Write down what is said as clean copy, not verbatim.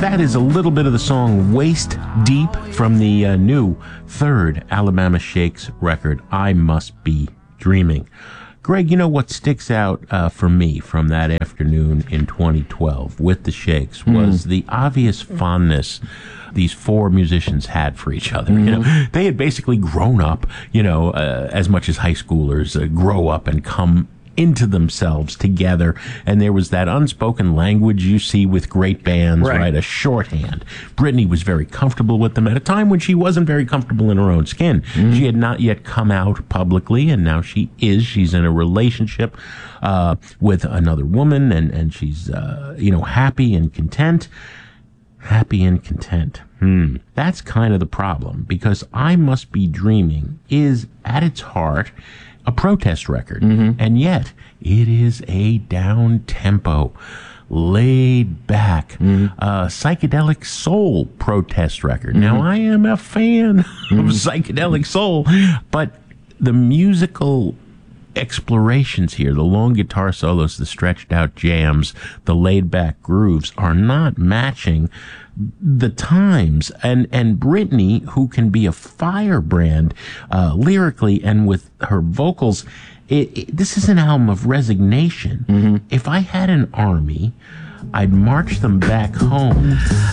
That is a little bit of the song Waist Deep from the new third Alabama Shakes record, I Must Be Dreaming. Greg, you know what sticks out for me from that afternoon in 2012 with the Shakes was the obvious fondness these four musicians had for each other. You know, they had basically grown up, as much as high schoolers grow up and come into themselves together, and there was that unspoken language you see with great bands, right? A shorthand. Brittany was very comfortable with them at a time when she wasn't very comfortable in her own skin. She had not yet come out publicly, and now she is. She's in a relationship with another woman, and she's happy and content. Happy and content. That's kind of the problem, because I Must Be Dreaming is at its heart a protest record, and yet it is a down-tempo, laid-back, psychedelic soul protest record. Now, I am a fan of psychedelic soul, but the musical explorations here, the long guitar solos, the stretched-out jams, the laid-back grooves, are not matching the times. And Brittany, who can be a firebrand lyrically and with her vocals, this is an album of resignation. If I had an army, I'd march them back home